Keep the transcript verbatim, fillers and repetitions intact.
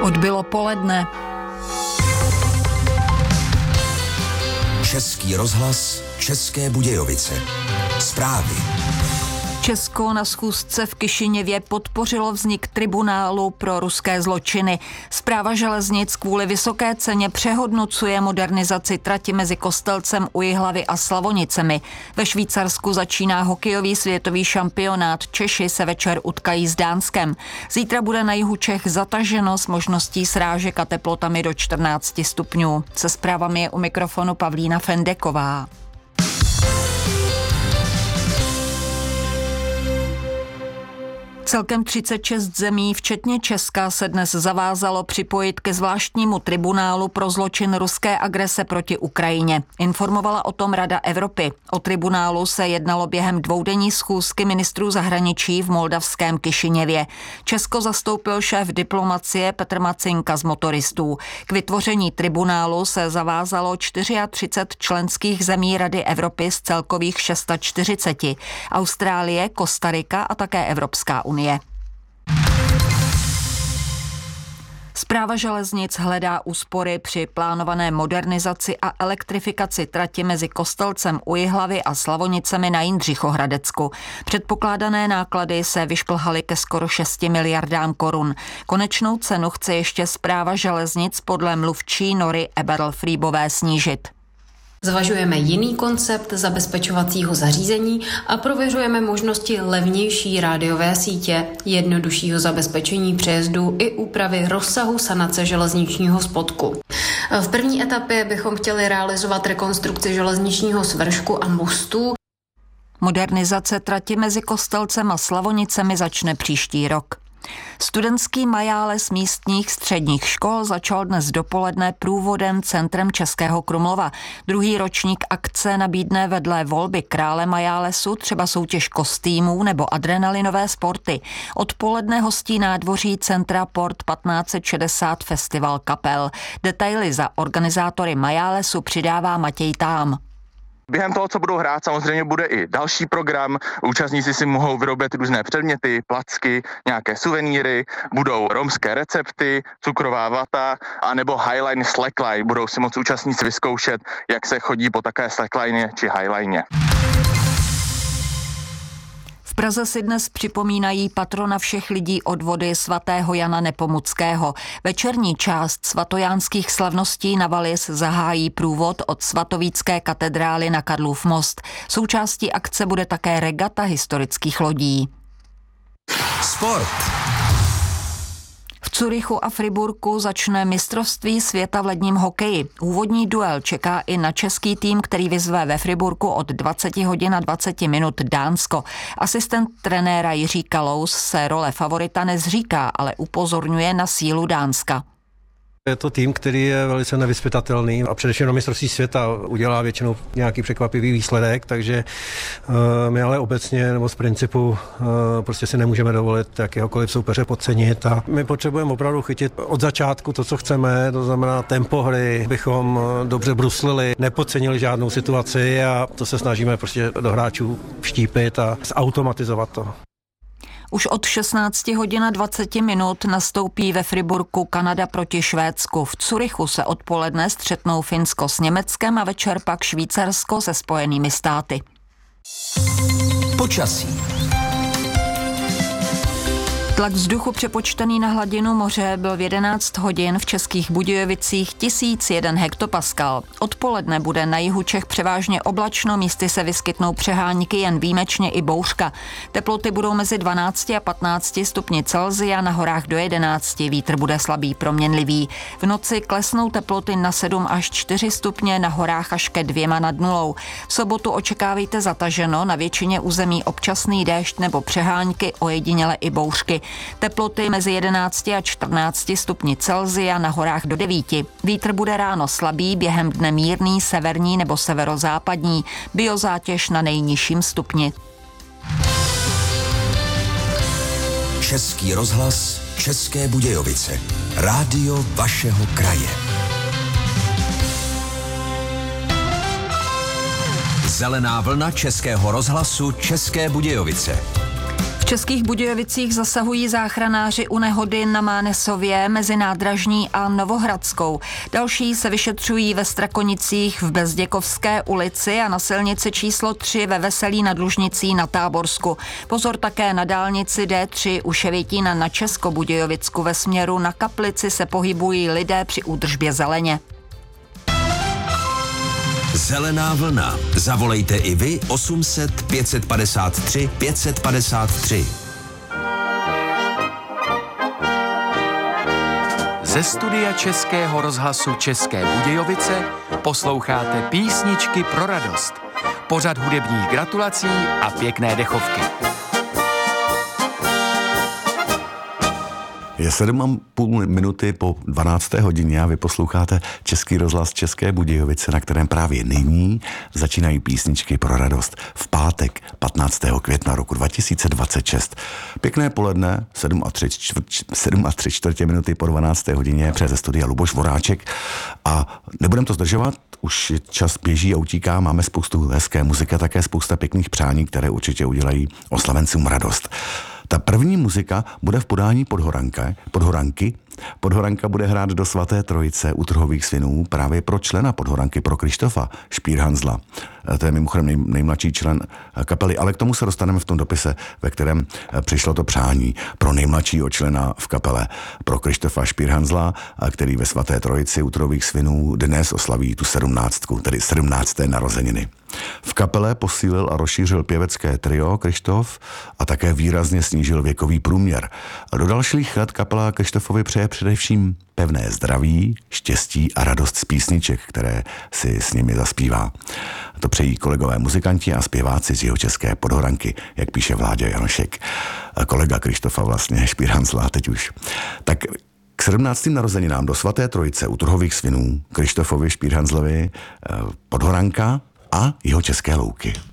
Odbylo poledne. Český rozhlas, České Budějovice. Zprávy. Česko na schůzce v Kišiněvě podpořilo vznik tribunálu pro ruské zločiny. Správa železnic kvůli vysoké ceně přehodnocuje modernizaci trati mezi Kostelcem u Jihlavy a Slavonicemi. Ve Švýcarsku začíná hokejový světový šampionát. Češi se večer utkají s Dánskem. Zítra bude na jihu Čech zataženo s možností srážek a teplotami do čtrnáct stupňů. Se zprávami je u mikrofonu Pavlína Fendeková. Celkem třicet šest zemí, včetně Česka, se dnes zavázalo připojit ke zvláštnímu tribunálu pro zločin ruské agrese proti Ukrajině. Informovala o tom Rada Evropy. O tribunálu se jednalo během dvoudenní schůzky ministrů zahraničí v moldavském Kišiněvě. Česko zastoupil šéf diplomacie Petr Macinka z motoristů. K vytvoření tribunálu se zavázalo třicet čtyři členských zemí Rady Evropy z celkových čtyřicet šest. Austrálie, Kostarika a také Evropská unie. Správa železnic hledá úspory při plánované modernizaci a elektrifikaci trati mezi Kostelcem u Jihlavy a Slavonicemi na Jindřichohradecku. Předpokládané náklady se vyšplhaly ke skoro šesti miliardám korun. Konečnou cenu chce ještě Správa železnic podle mluvčí Nory Eberl-Friebové snížit. Zvažujeme jiný koncept zabezpečovacího zařízení a prověřujeme možnosti levnější rádiové sítě, jednoduššího zabezpečení přejezdů i úpravy rozsahu sanace železničního spodku. V první etapě bychom chtěli realizovat rekonstrukci železničního svršku a mostů. Modernizace trati mezi Kostelcem a Slavonicemi začne příští rok. Studentský majáles místních středních škol začal dnes dopoledne průvodem centrem Českého Krumlova. Druhý ročník akce nabídne vedle volby krále majálesu třeba soutěž kostýmů nebo adrenalinové sporty. Odpoledne hostí nádvoří centra Port patnáct set šedesát Festival kapel. Detaily za organizátory majálesu přidává Matěj Tám. Během toho, co budou hrát, samozřejmě bude i další program. Účastníci si mohou vyrobit různé předměty, placky, nějaké suvenýry, budou romské recepty, cukrová vata a nebo highline, slackline. Budou si moct účastníci vyzkoušet, jak se chodí po také slackline či highline. V Praze si dnes připomínají patrona všech lidí od vody svatého Jana Nepomuckého. Večerní část svatojánských slavností na Valis zahájí průvod od svatovícké katedrály na Karlův most. Součástí akce bude také regata historických lodí. Sport. V Curychu a Friburku začne mistrovství světa v ledním hokeji. Úvodní duel čeká i na český tým, který vyzve ve Friburku od dvacet hodin a dvacet minut Dánsko. Asistent trenéra Jiří Kalous se role favorita nezříká, ale upozorňuje na sílu Dánska. Je to tým, který je velice nevyzpytatelný a především na mistrovství světa udělá většinou nějaký překvapivý výsledek, takže uh, my ale obecně nebo z principu uh, prostě si nemůžeme dovolit jakéhokoliv soupeře podcenit a my potřebujeme opravdu chytit od začátku to, co chceme, to znamená tempo hry, bychom dobře bruslili, nepodcenili žádnou situaci a to se snažíme prostě do hráčů vštípit a zautomatizovat to. Už od šestnáct hodin a dvacet minut nastoupí ve Friburku Kanada proti Švédsku. V Curychu se odpoledne střetnou Finsko s Německem a večer pak Švýcarsko se Spojenými státy. Počasí. Tlak vzduchu přepočtený na hladinu moře byl v jedenáct hodin v Českých Budějovicích tisíc jeden hektopaskal. Odpoledne bude na jihu Čech převážně oblačno, místy se vyskytnou přehánky, jen výjimečně i bouřka. Teploty budou mezi dvanácti a patnácti stupni Celsia, na horách do jedenácti, vítr bude slabý proměnlivý. V noci klesnou teploty na sedm až čtyři stupně, na horách až ke dvěma nad nulou. V sobotu očekávejte zataženo, na většině území občasný déšť nebo přehánky, ojediněle i bouřky. Teploty mezi jedenácti a čtrnácti stupni Celsia, na horách do devíti. Vítr bude ráno slabý, během dne mírný, severní nebo severozápadní. Biozátěž na nejnižším stupni. Český rozhlas, České Budějovice. Rádio vašeho kraje. Zelená vlna Českého rozhlasu České Budějovice. Českých Budějovicích zasahují záchranáři u nehody na Mánesově mezi Nádražní a Novohradskou. Další se vyšetřují ve Strakonicích v Bezděkovské ulici a na silnici číslo tři ve Veselí nad Lužnicí na Táborsku. Pozor také na dálnici D tři u Ševětína na Českobudějovicku. Ve směru na Kaplici se pohybují lidé při údržbě zeleně. Zelená vlna. Zavolejte i vy osm set pět padesát tři pět padesát tři. Ze studia Českého rozhlasu České Budějovice posloucháte Písničky pro radost. Pořad hudebních gratulací a pěkné dechovky. Je sedm a půl minuty po dvanácté hodině a vy posloucháte Český rozhlas České Budějovice, na kterém právě nyní začínají Písničky pro radost v pátek patnáctého května roku dva tisíce dvacet šest. Pěkné poledne, sedm a tři, čtvrt, sedm a tři čtvrtě minuty po dvanácté hodině přes studia Luboš Voráček a nebudem to zdržovat, už čas běží a utíká, máme spoustu hezké muziky a také spousta pěkných přání, které určitě udělají oslavencům radost. Ta první muzika bude v podání Podhoranka, Podhoranky. Podhoranka bude hrát do Svaté Trojice u Trhových svinů právě pro člena Podhoranky, pro Krištofa Špírhanzla. To je mimochodem nej, nejmladší člen kapely, ale k tomu se dostaneme v tom dopise, ve kterém přišlo to přání pro nejmladšího člena v kapele, pro Krištofa Špírhanzla, který ve Svaté Trojici u Trhových svinů dnes oslaví tu sedmnáctku, tedy sedmnácté narozeniny. V kapele posílil a rozšířil pěvecké trio Krištof a také výrazně snížil věkový průměr. A do dalších let kapela Krištofovi přeje především pevné zdraví, štěstí a radost z písniček, které si s nimi zaspívá. To přejí kolegové muzikanti a zpěváci z Jihočeské Podhoranky, jak píše Vláďa Janošek. A kolega Krištofa vlastně Špírhanzla teď už. Tak k sedmnáctým narozeninám do Svaté Trojice u Trhových svinů Krištofovi Špírhanzlovi Podhoranka a Jihočeské louky.